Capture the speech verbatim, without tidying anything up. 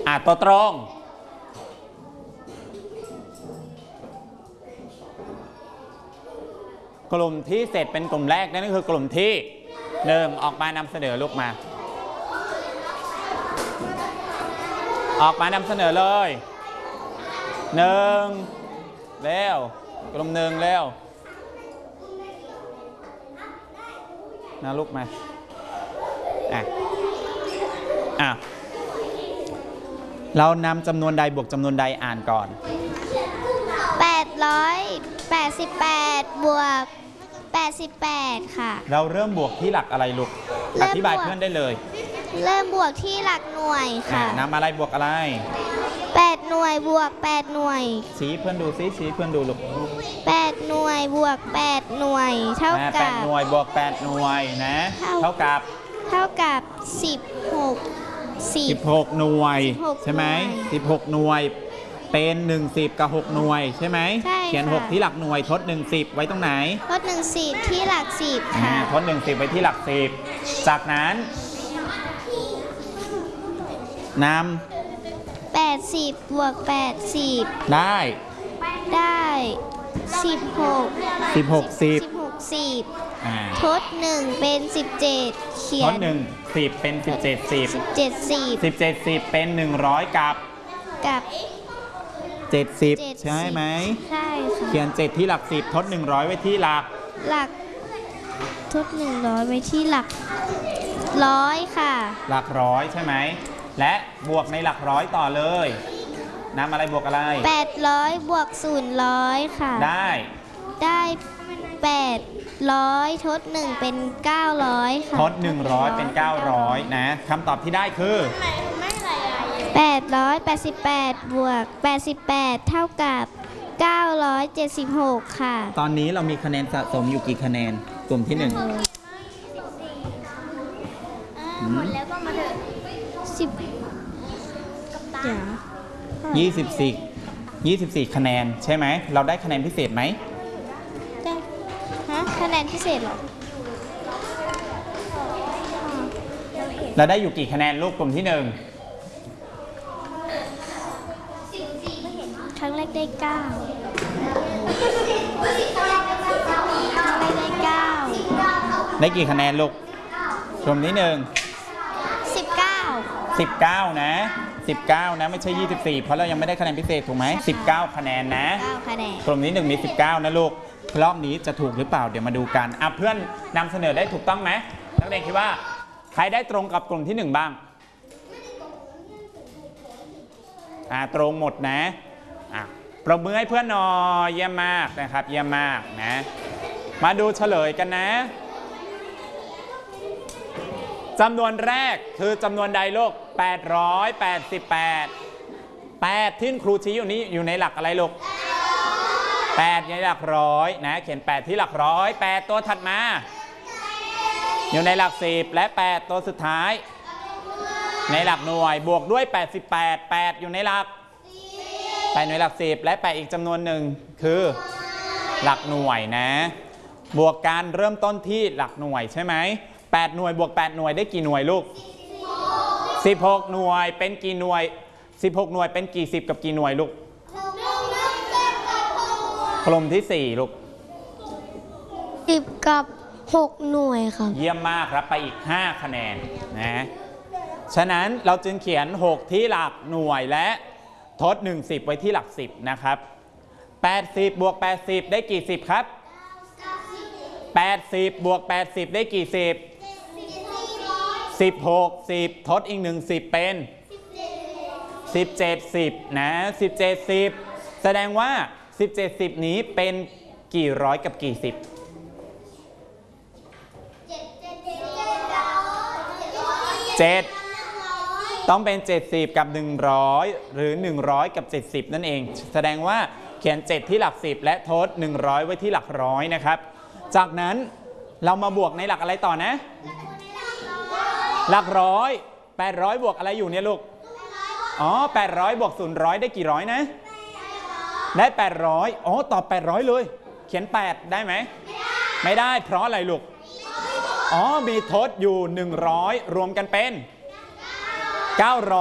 อ่ะตัวตรงกลุ่มที่เสร็จเป็นกลุ่มแรกนั่นก็คือกลุ่มที่หนึ่งออกมานำเสนอลูกมาออกมานำเสนอเลยหนึ่งเร็วกลุ่มหนึ่งเร็วนะลูกมาอ่ะอ่ะเรานำจำนวนใดบวกจำนวนใดอ่านก่อนแปดร้อยแปดสิบแปดบวกแปดสิบแปดค่ะเราเริ่มบวกที่หลักอะไรลูกอธิบายเพื่อนได้เลยเริ่มบวกที่หลักหน่วยค่ะนำอะไรบวกอะไรแปดหน่วยบวกแปดหน่วยชี้เพื่อนดูซิชี้เพื่อนดูลูกแปดหน่วยบวกแปดหน่วยเท่ากับแปดหน่วยบวกแปดหน่วยนะเท่ากับเท่ากับสิบหกสิบหกหน่วยใช่ไหมสิบหกหน่วยเป็นหนึ่งสิบกับหกหน่วยใช่ไหมเขียนหกที่หลักหน่วยทดหนึ่งสิบไว้ตรงไหนทดหนึ่งสิบที่หลักสิบค่ะทดหนึ่งสิบไว้ที่หลักสิบจากนั้นนำแปดสิบบวกแปดสิบได้ได้สิบหกสิบหกสิบสิบหกสิบทดหนึ่งเป็นสิบเจ็ดเขียนทดหนึ่งสิบเป็นสิบเจ็ดสิบสิบเจ็ดสิบสิบเจ็ดสิบเป็นหนึ่งร้อยกับกับเจ็ดสิบใช่ไหมใช่ค่ะเขียนเจ็ดที่หลักสิบทดหนึ่งร้อยไว้ที่หลักหลักทดหนึ่งร้อยไว้ที่หลักร้อยค่ะหลักร้อยใช่ไหมและบวกในหลักร้อยต่อเลยนำอะไรบวกอะไรแปดร้อยบวกศูนย์ร้อยค่ะได้ได้แปดร้อยทดหนึ่งเป็นเก้าร้อยค่ะทดหนึ่งร้อยเป็นเก้าร้อยนะคำตอบที่ได้คือแปดร้อยแปดสิบแปดบวกแปดสิบแปดเท่ากับเก้าร้อยเจ็ดสิบหกค่ะตอนนี้เรามีคะแนนสะสมอยู่กี่คะแนนกลุ่มที่หนึ่งหมดแล้วก็มาเถอะสิบยี่สิบสี่ยี่สิบสี่คะแนนใช่ไหมเราได้คะแนนพิเศษไหมได้ฮะคะแนนพิเศษเหรอเราได้อยู่กี่คะแนนลูกกลุ่มที่หนึ่งครั้งแรกได้เก้าครั้งแรกได้เก้าได้กี่คะแนนลูกกลุ่มที่หนึ่งสิบเก้าสิบเก้านะสิบเก้านะไม่ใช่ยี่สิบสี่เพราะเรายังไม่ได้คะแนนพิเศษถูกไหมสิบเก้าคะแนนนะกลุ่มนี้หนึ่งมีสิบเก้านะลูกรอบนี้จะถูกหรือเปล่าเดี๋ยวมาดูกันอ่ะเพื่อนนำเสนอได้ถูกต้องไหมนักเรียนคิดว่าใครได้ตรงกับกลุ่มที่หนึ่งบ้างอ่าตรงหมดนะอ่ะปรบมือให้เพื่อนหน่อยเยี่ยมมากนะครับเยี่ยมมากนะมาดูเฉลยกันนะจำนวนแรกคือจำนวนใดลูกแปดร้อยแปดสิบแปด แปดที่ครูชี้อยู่นี้อยู่ในหลักอะไรลูกแปดในหลักร้อยนะเขียนแปดที่หลักร้อยแปดตัวถัดมาอยู่ในหลักสิบและแปดตัวสุดท้ายในหลักหน่วยบวกด้วยแปดสิบแปด แปดอยู่ในหลักแปดในหลักสิบและแปดอีกจำนวนหนึ่งคือหลักหน่วยนะบวกการเริ่มต้นที่หลักหน่วยใช่ไหมแปดหน่วยบวกแปดหน่วยได้กี่หน่วยลูกสิบหกหน่วยเป็นกี่หน่วยสิบหกหน่วยเป็นกี่สิบกับกี่หน่วยลูกกลุ่มที่สี่ลูกสิบกับหกหน่วยครับเยี่ยมมากครับไปอีกห้าคะแนนนะฉะนั้นเราจึงเขียนหกที่หลักหน่วยและทดหนึ่งสิบไว้ที่หลักสิบนะครับแปดสิบบวกแปดสิบได้กี่สิบครับแปดสิบบวกแปดสิบได้กี่สิบสิบหกสิบทดอีกหนึ่งสิบเป็นสิบเจ็ดสิบนะสิบเจ็ดสิบแสดงว่าสิบเจ็ดสิบนี้เป็นกี่ร้อยกับกี่สิบเจ็ดต้องเป็นเจ็ดสิบกับหนึ่งร้อยหรือหนึ่งร้อยกับเจ็ดสิบนั่นเองแสดงว่าเขียนเจ็ดที่หลักสิบและทดหนึ่งร้อยไว้ที่หลักร้อยนะครับจากนั้นเรามาบวกในหลักอะไรต่อนะหลักร้อยแปดร้อยบวกอะไรอยู่เนี่ยลูกอ๋อแปดร้อยบวกศูนย์ร้อยได้กี่ร้อยนะได้แปดร้อยอ๋อตอบแปดร้อยเลยเขียนแปดได้ไหมไม่ได้เพราะอะไรลูกอ๋อมีทดอยู่หนึ่งร้อยรวมกันเป็นเก้าร้อย